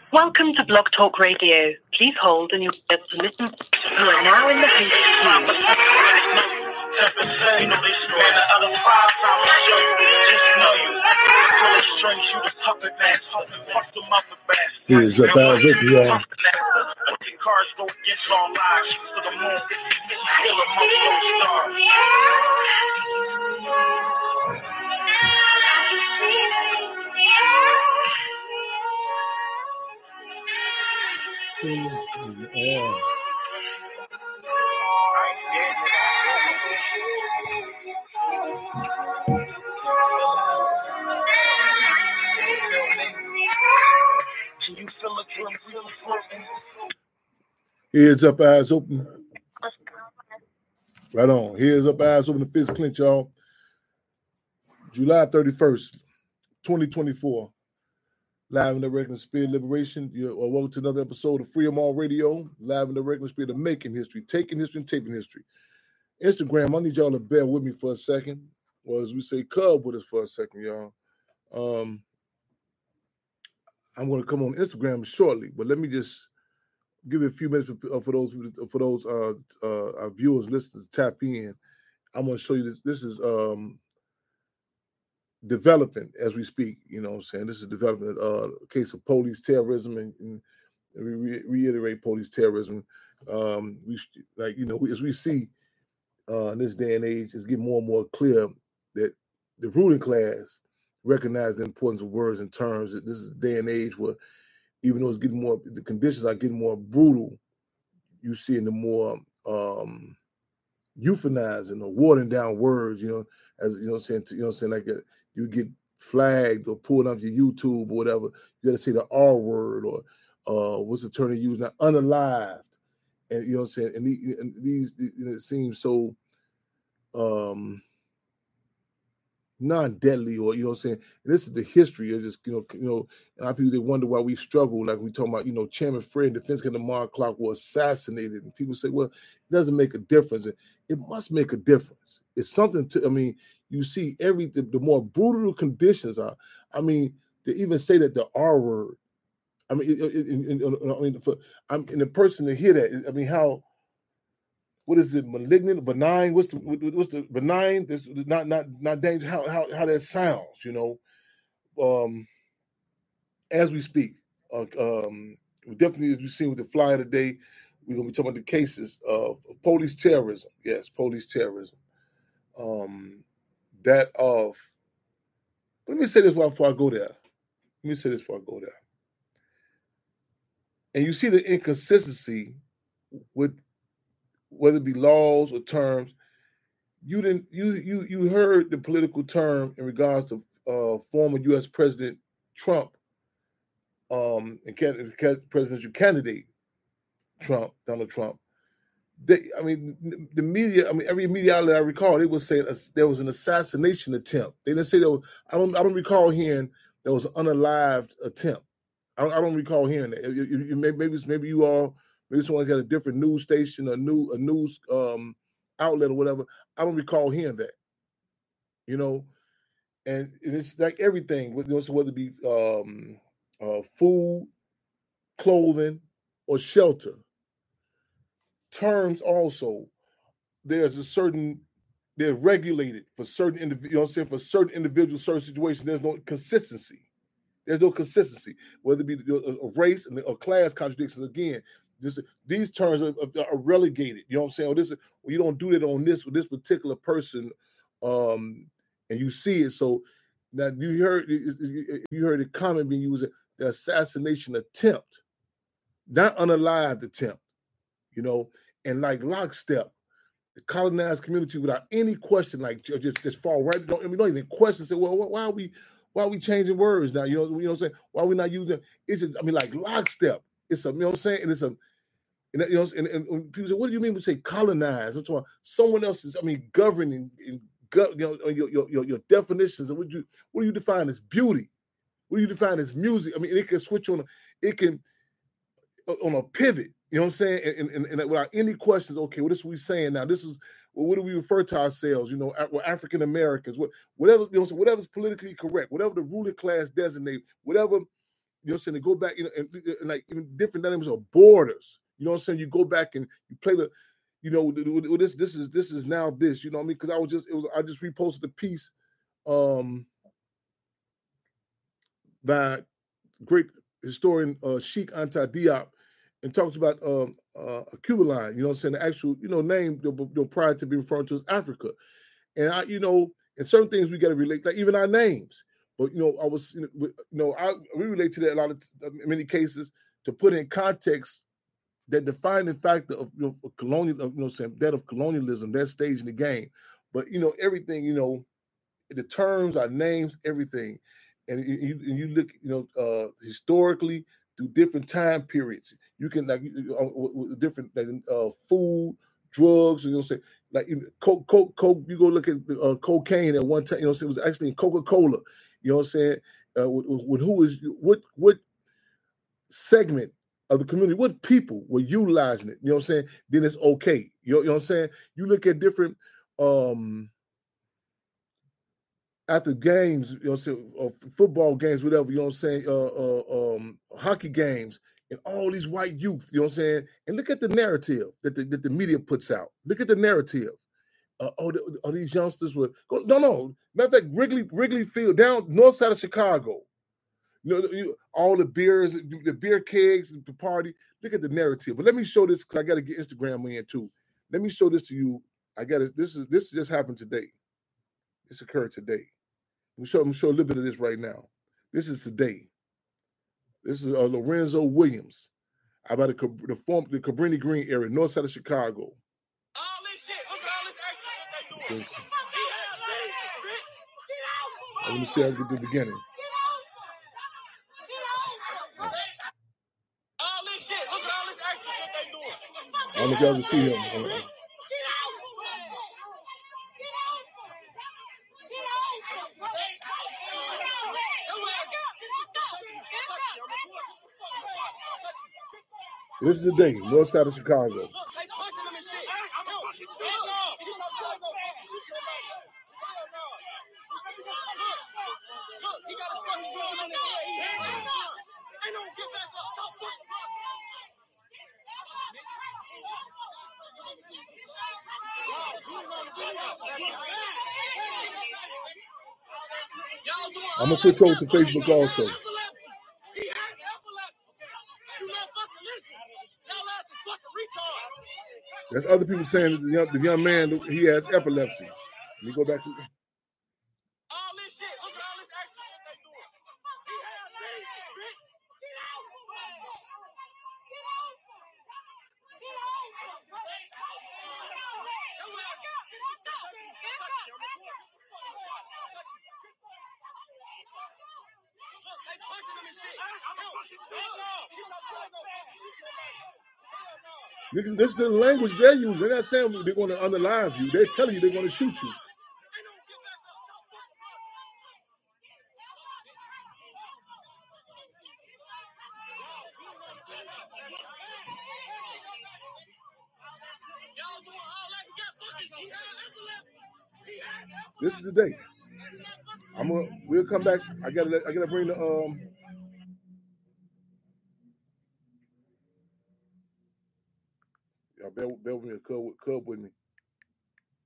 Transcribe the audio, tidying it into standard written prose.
Welcome to Blog Talk Radio. Please hold and you'll be able to listen. You are now in the host queue. Here's a bad zip, y'all. Heads up, eyes open. Right on. Heads up, eyes open, the fist clench, y'all. July 31st, 2024. Live in the regular spirit of liberation. Welcome to another episode of Freedom All Radio. Live in the regular spirit of making history, taking history, and taping history. Instagram, I need y'all to bear with me for a second. Or as we say, cub with us for a second, y'all. I'm going to come on Instagram shortly, but let me just give you a few minutes for those our viewers, listeners, tap in. I'm going to show you this. This is development as we speak. You know what I'm saying? This is development. Case of police terrorism, and we reiterate police terrorism. As we see in this day and age, it's getting more and more clear that the ruling class recognize the importance of words and terms. That this is a day and age where, even though it's getting more, the conditions are getting more brutal, you see in the more euphanizing or watering down words, as you know what I'm saying, like you get flagged or pulled off your YouTube or whatever, you got to say the R word or what's the term they use now, unalived, and you know what I'm saying, and these it seems so non-deadly, or you know what I'm saying. And this is the history of just, a lot of people, they wonder why we struggle, like we talking about, Chairman Fred, Defense Commander Mark Clark was assassinated, and people say, well, it doesn't make a difference. It must make a difference. It's something to, you see the more brutal conditions are. To even say that the R word, and the person to hear that, how. What is it? Malignant, benign? What's the benign? This not dangerous. How that sounds, as we speak. Definitely, as we've seen with the flyer today, we're gonna be talking about the cases of police terrorism. Yes, police terrorism. Let me say this before I go there. And you see the inconsistency with whether it be laws or terms. You heard the political term in regards to former U.S. President Trump, and presidential candidate Donald Trump. The media, every media outlet I recall, they were saying there was an assassination attempt. They didn't say there was. I don't recall hearing there was an unalived attempt. I don't recall hearing that. Maybe you all. Maybe someone got a different news station, a news outlet or whatever. I don't recall hearing that, and it's like everything, so whether it be food, clothing, or shelter. Terms also, they're regulated for certain individuals, for certain individuals, certain situations. There's no consistency. Whether it be a race and a class contradictions. Again, these terms are relegated. You know what I'm saying? You don't do that on this with this particular person, and you see it. So now you heard the comment being used, the assassination attempt, not unalived attempt. And like lockstep, the colonized community, without any question, like just fall right. Don't even question. Say, well, why are we changing words now? You know what I'm saying? Why are we not using them? It's just, like lockstep. It's a, you know what I'm saying? And it's a, and people say, what do you mean when you say colonize? I'm talking someone else's, governing, and your definitions of what do you define as beauty? What do you define as music? It can switch on a pivot. You know what I'm saying? And without any questions, okay, well, this is what we're saying now. This is, what do we refer to ourselves? We're African Americans, whatever, whatever's politically correct, whatever the ruling class designate, whatever You know what I'm saying? They go back, and like even different dynamics of borders. You know what I'm saying? You go back and you play the, this is now this. You know what I mean? Because I just reposted a piece by great historian Sheikh Anta Diop, and talks about a Cuba line. You know what I'm saying? The actual name prior to being referred to as Africa, and and certain things we got to relate, like even our names. But we relate to that a lot of in many cases to put in context that defining factor of colonial, that of colonialism, that stage in the game. But everything, the terms, our names, everything, and you look, historically through different time periods. You can different food, drugs, say like coke. You go look at cocaine at one time. It was actually in Coca-Cola. You know what I'm saying? With who is what segment of the community, what people were utilizing it? You know what I'm saying? Then it's okay. You know what I'm saying? You look at different after games, football games, whatever, you know what I'm saying, hockey games, and all these white youth, you know what I'm saying? And look at the narrative that the media puts out. Look at the narrative. These youngsters were no. Matter of fact, Wrigley Field, down north side of Chicago. All the beers, the beer kegs, the party. Look at the narrative. But let me show this because I got to get Instagram in too. Let me show this to you. I got it. This just happened today. This occurred today. I'm show a little bit of this right now. This is today. This is Lorenzo Williams about the Cabrini Green area, north side of Chicago. All this shit. Look at all this extra shit they doing. Let me see how I get to the beginning. All this shit. Look at all this extra shit they doing. I don't know if y'all can see him. This is the day, north side of Chicago. Look, they punching them and shit. Look, he got his fucking gun on his head. Ain't no get back up. Stop fucking I'm gonna switch over to Facebook also. He had epilepsy. You not fucking listening. Y'all ass is fucking retard. There's other people saying that the young man, he has epilepsy. Let me go back to all this shit. Look at all this extra shit they doing. He had these, bitch. Look, they punching him and shit. This is the language they're using. They're not saying they're going to unalive you. They're telling you they're going to shoot you. This is the day. We'll come back. I gotta bring the y'all bear with me, cub with me.